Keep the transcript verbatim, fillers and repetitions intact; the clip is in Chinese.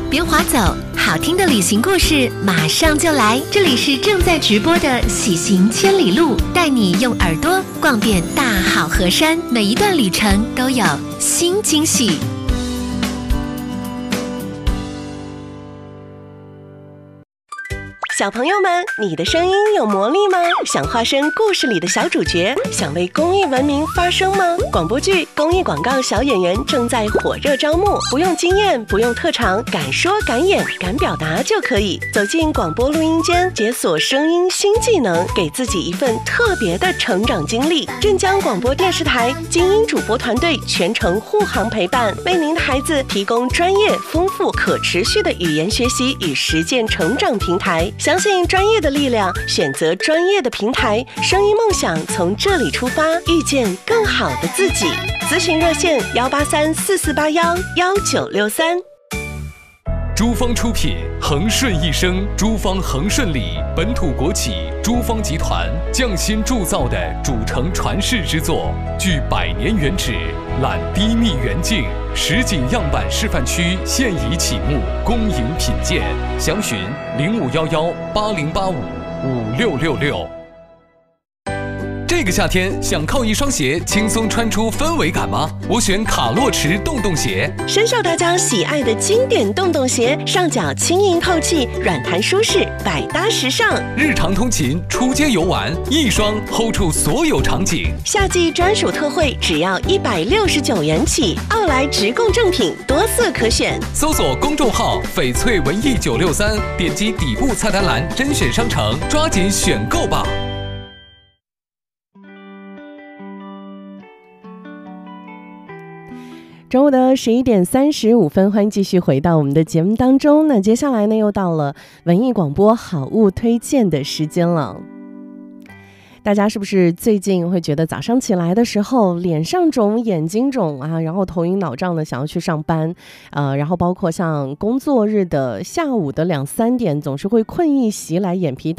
别划走，好听的旅行故事马上就来。这里是正在直播的喜行千里路，带你用耳朵逛遍大好河山，每一段旅程都有新惊喜。 小朋友们，你的声音有魔力吗？想化身故事里的小主角，想为公益文明发声吗？广播剧、公益广告小演员正在火热招募，不用经验，不用特长，敢说敢演敢表达就可以。走进广播录音间，解锁声音新技能，给自己一份特别的成长经历。镇江广播电视台精英主播团队全程护航陪伴，为您的孩子提供专业、丰富、可持续的语言学习与实践成长平台。相信专业的力量，选择专业的平台，声音梦想从这里出发，遇见更好的自己。咨询热线幺八三四四八幺幺九六三。 珠芳出品，恒顺一生，珠芳恒顺里本土国企珠芳集团匠心铸造的主城传世之作，具百年原址，揽低密远近，实景样板示范区现已启幕，恭迎品鉴。详询零五幺幺八零八五五六六六。这个夏天想靠一双鞋轻松穿出氛围感吗？我选卡洛驰洞洞鞋， 深受大家喜爱的经典洞洞鞋，上脚轻盈透气，软弹舒适，百搭时尚。 日常通勤、出街游玩，一双 hold 住所有场景。 夏季专属特惠，只要一百六十九元起。奥莱直供正品，多色可选。 搜索公众号“翡翠文艺九六三”，点击底部菜单栏甄选商城，抓紧选购吧。 中午的十一点三十五分，欢迎继续回到我们的节目当中。那接下来呢，又到了文艺广播好物推荐的时间了。大家是不是最近会觉得早上起来的时候脸上肿、眼睛肿啊，然后头晕脑胀的想要去上班，呃，然后包括像工作日的下午的两三点，总是会困意袭来，眼皮